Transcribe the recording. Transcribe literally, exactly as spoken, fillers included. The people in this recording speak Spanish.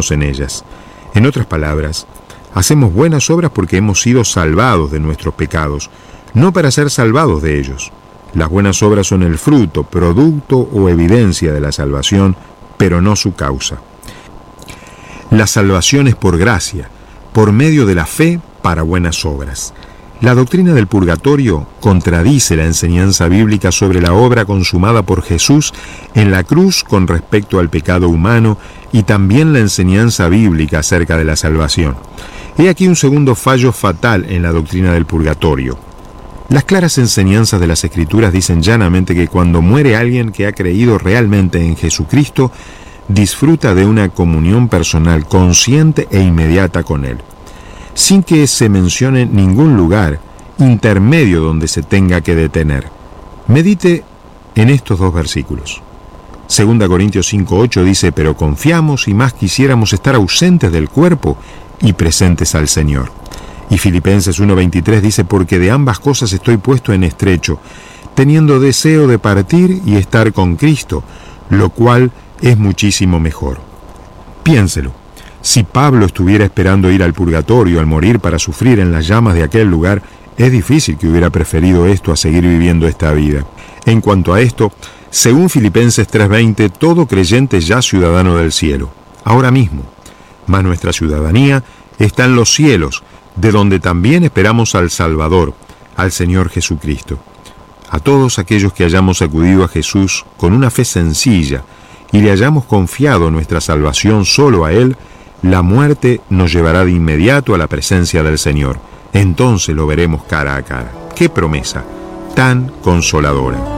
en ellas. En otras palabras, hacemos buenas obras porque hemos sido salvados de nuestros pecados, no para ser salvados de ellos. Las buenas obras son el fruto, producto o evidencia de la salvación, pero no su causa. La salvación es por gracia, por medio de la fe para buenas obras. La doctrina del purgatorio contradice la enseñanza bíblica sobre la obra consumada por Jesús en la cruz con respecto al pecado humano y también la enseñanza bíblica acerca de la salvación. He aquí un segundo fallo fatal en la doctrina del purgatorio. Las claras enseñanzas de las Escrituras dicen llanamente que cuando muere alguien que ha creído realmente en Jesucristo, disfruta de una comunión personal consciente e inmediata con Él, sin que se mencione ningún lugar intermedio donde se tenga que detener. Medite en estos dos versículos. Segunda Corintios cinco ocho dice: pero confiamos y más quisiéramos estar ausentes del cuerpo y presentes al Señor. Y Filipenses uno veintitrés dice: porque de ambas cosas estoy puesto en estrecho, teniendo deseo de partir y estar con Cristo, lo cual es muchísimo mejor. Piénselo. Si Pablo estuviera esperando ir al purgatorio al morir para sufrir en las llamas de aquel lugar, es difícil que hubiera preferido esto a seguir viviendo esta vida. En cuanto a esto, según Filipenses tres veinte, todo creyente es ya ciudadano del cielo, ahora mismo. Mas nuestra ciudadanía está en los cielos, de donde también esperamos al Salvador, al Señor Jesucristo. A todos aquellos que hayamos acudido a Jesús con una fe sencilla y le hayamos confiado nuestra salvación solo a Él, la muerte nos llevará de inmediato a la presencia del Señor. Entonces lo veremos cara a cara. ¡Qué promesa tan consoladora!